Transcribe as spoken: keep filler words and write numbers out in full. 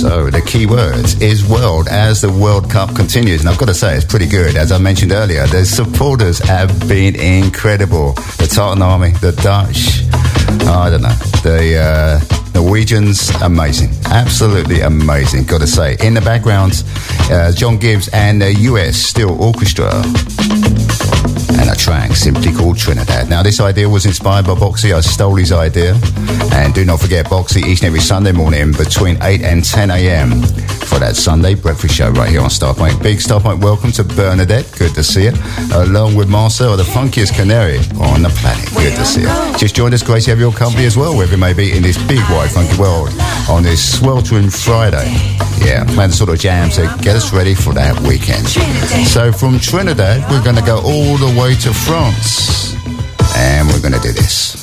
So the key words is world as the World Cup continues. And I've got to say, it's pretty good. As I mentioned earlier, the supporters have been incredible. The Tartan Army, the Dutch, oh, I don't know, the uh, Norwegians, amazing. Absolutely amazing, got to say. In the background, uh, John Gibbs and the U S Steel Orchestra. And a track simply called Trinidad. Now, this idea was inspired by Boxy. I stole his idea. And do not forget Boxy each and every Sunday morning between eight and ten a.m. for that Sunday breakfast show right here on Starpoint. Big Starpoint welcome to Bernadette. Good to see you. Along with Marcel, the funkiest canary on the planet. Good to see you. Just join us. Great to have your company as well, wherever you may be in this big, wide, funky world on this sweltering Friday. Yeah, playing the sort of jams that get us ready for that weekend. So from Trinidad, we're going to go all the way to France. And we're going to do this.